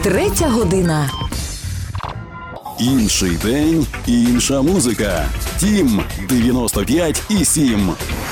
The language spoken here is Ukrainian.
Третя година. Інший день, інша музика. Тім 95,7.